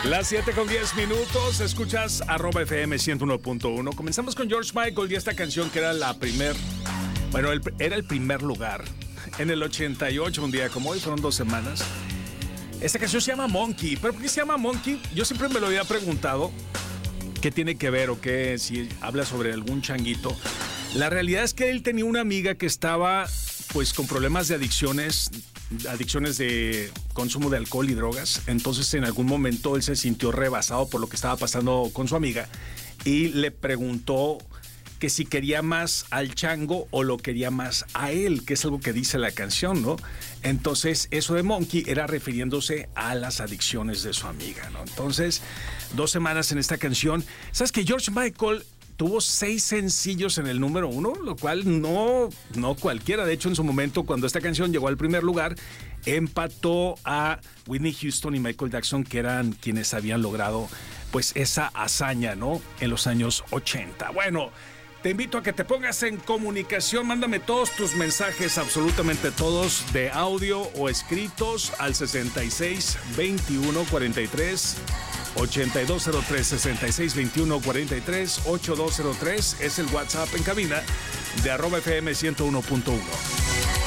Las 7:10, escuchas @FM 101.1. Comenzamos con George Michael y esta canción que era era el primer lugar. En el 88, un día como hoy, fueron 2 semanas. Esta canción se llama Monkey. ¿Pero por qué se llama Monkey? Yo siempre me lo había preguntado. ¿Qué tiene que ver o qué? Si habla sobre algún changuito. La realidad es que él tenía una amiga que estaba pues con problemas de adicciones de consumo de alcohol y drogas. Entonces en algún momento él se sintió rebasado por lo que estaba pasando con su amiga y le preguntó que si quería más al chango o lo quería más a él, que es algo que dice la canción, ¿no? Entonces eso de Monkey era refiriéndose a las adicciones de su amiga, ¿no? Entonces 2 semanas en esta canción. ¿Sabes que George Michael tuvo 6 sencillos en el número 1, lo cual no cualquiera? De hecho, en su momento, cuando esta canción llegó al primer lugar, empató a Whitney Houston y Michael Jackson, que eran quienes habían logrado pues esa hazaña, ¿no? En los años 80. Bueno, te invito a que te pongas en comunicación. Mándame todos tus mensajes, absolutamente todos, de audio o escritos al 66 21 43 8203 66 21 43 8203. Es el WhatsApp en cabina de @FM 101.1.